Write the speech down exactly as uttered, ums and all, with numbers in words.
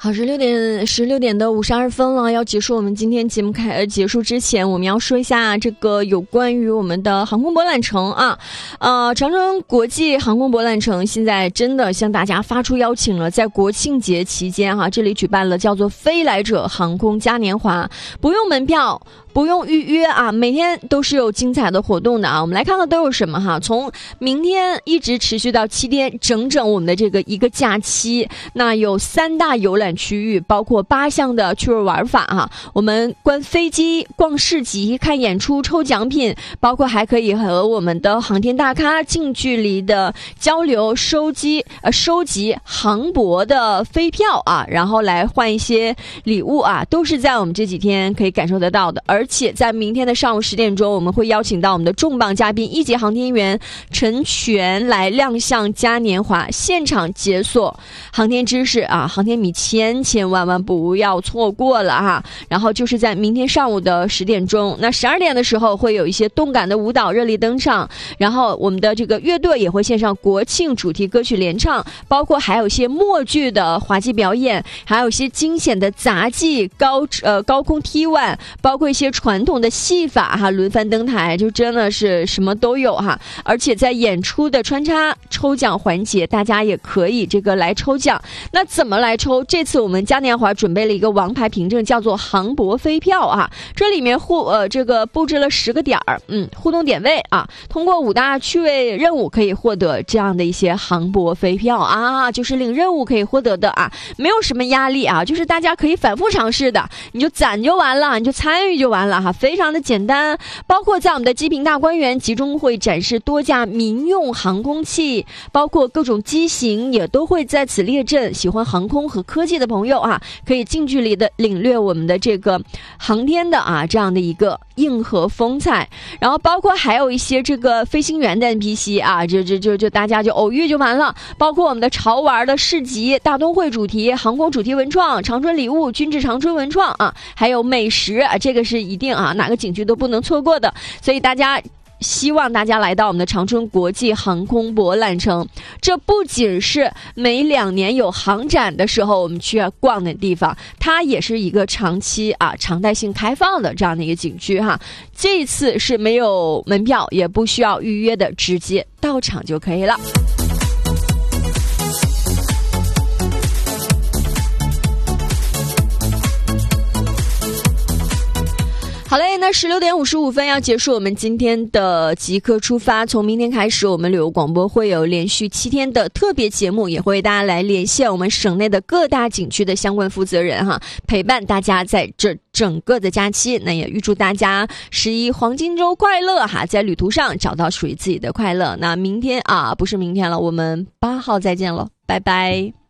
好，十六点十六点的五十二分了，要结束我们今天节目开呃结束之前，我们要说一下这个有关于我们的航空博览城啊，呃，长春国际航空博览城现在真的向大家发出邀请了，在国庆节期间哈、啊，这里举办了叫做飞来者航空嘉年华，不用门票。不用预约啊，每天都是有精彩的活动的啊。我们来看看都有什么哈。从明天一直持续到七天，整整我们的这个一个假期，那有三大游览区域，包括八项的趣味玩法哈。我们观飞机、逛市集、看演出、抽奖品，包括还可以和我们的航天大咖近距离的交流、收集呃收集航博的飞票啊，然后来换一些礼物啊，都是在我们这几天可以感受得到的。而而且在明天的上午十点钟，我们会邀请到我们的重磅嘉宾一级航天员陈全来亮相嘉年华现场解锁航天知识啊！航天迷千千万万不要错过了哈。然后就是在明天上午的十点钟，那十二点的时候会有一些动感的舞蹈热力登场，然后我们的这个乐队也会献上国庆主题歌曲联唱，包括还有一些默剧的滑稽表演，还有一些惊险的杂技、高呃高空踢腕，包括一些传统的戏法哈，轮番登台，就真的是什么都有哈。而且在演出的穿插抽奖环节，大家也可以这个来抽奖。那怎么来抽？这次我们嘉年华准备了一个王牌凭证，叫做航博飞票啊。这里面互呃这个布置了十个点儿，嗯，互动点位啊，通过五大趣味任务可以获得这样的一些航博飞票啊，就是领任务可以获得的啊，没有什么压力啊，就是大家可以反复尝试的，你就攒就完了，你就参与就完了哈，非常的简单。包括在我们的基平大观园集中会展示多架民用航空器，包括各种机型也都会在此列阵。喜欢航空和科技的朋友啊，可以近距离的领略我们的这个航天的啊这样的一个硬核风采。然后包括还有一些这个飞行员的 N P C 啊，就就就就大家就偶遇就完了。包括我们的潮玩的市集、大东会主题、航空主题文创、长春礼物、君至长春文创啊，还有美食啊，这个是一定啊，哪个景区都不能错过的。所以大家希望大家来到我们的长春国际航空博览城，这不仅是每两年有航展的时候我们去逛的地方，它也是一个长期啊常态性开放的这样的一个景区哈。这一次是没有门票，也不需要预约的，直接到场就可以了。好嘞，那十六点五十五分要结束我们今天的即刻出发。从明天开始，我们旅游广播会有连续七天的特别节目，也会为大家来连线我们省内的各大景区的相关负责人哈，陪伴大家在这整个的假期。那也预祝大家十一黄金周快乐哈，在旅途上找到属于自己的快乐。那明天啊，不是明天了，我们八号再见了，拜拜。